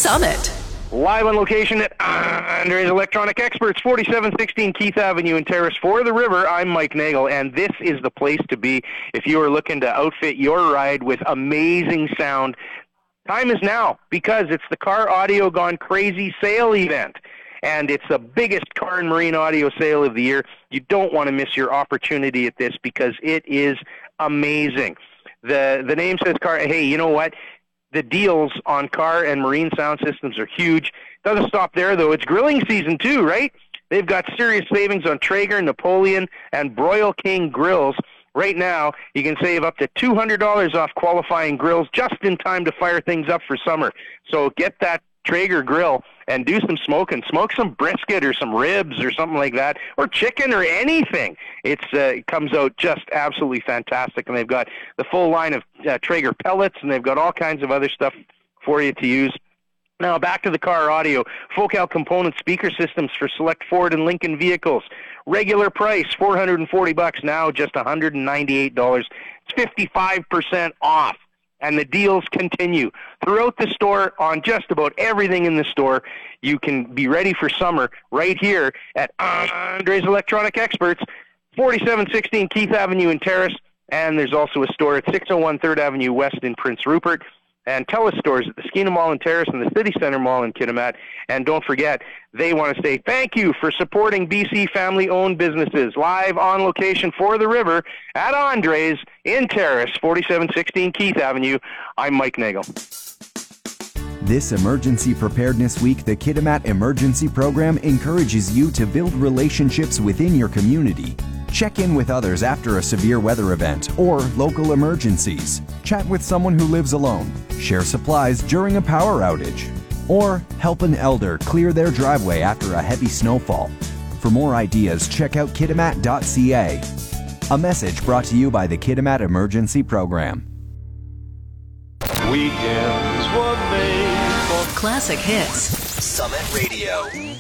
Summit. Live on location at Andre's Electronic Experts, 4716 Keith Avenue in Terrace for the River. I'm Mike Nagel, and this is the place to be if you are looking to outfit your ride with amazing sound. Time is now, because it's the Car Audio Gone Crazy sale event, and it's the biggest car and marine audio sale of the year. You don't want to miss your opportunity at this because it is amazing. The name says car. Hey, you know what? The deals on car and marine sound systems are huge. Doesn't stop there, though. It's grilling season, too, right? They've got serious savings on Traeger, Napoleon, and Broil King grills. Right now, you can save up to $200 off qualifying grills just in time to fire things up for summer. So get that Traeger grill and do some smoking. Smoke some brisket or some ribs or something like that, or chicken or anything. It comes out just absolutely fantastic, and they've got the full line of Traeger pellets, and they've got all kinds of other stuff for you to use. Now, back to the Car Audio. Focal component speaker systems for select Ford and Lincoln vehicles. Regular price, $440. Now, just $198. It's 55% off. And the deals continue throughout the store on just about everything in the store. You can be ready for summer right here at Andre's Electronic Experts, 4716 Keith Avenue in Terrace. And there's also a store at 601 3rd Avenue West in Prince Rupert. And TELUS stores at the Skeena Mall in Terrace and the City Centre Mall in Kitimat. And don't forget, they want to say thank you for supporting BC family-owned businesses. Live on location for the River at Andre's in Terrace, 4716 Keith Avenue. I'm Mike Nagel. This Emergency Preparedness Week, the Kitimat Emergency Program encourages you to build relationships within your community. Check in with others after a severe weather event or local emergencies. Chat with someone who lives alone. Share supplies during a power outage. Or help an elder clear their driveway after a heavy snowfall. For more ideas, check out kitimat.ca. A message brought to you by the Kitimat Emergency Program. Weekends were made for Classic hits. Summit Radio.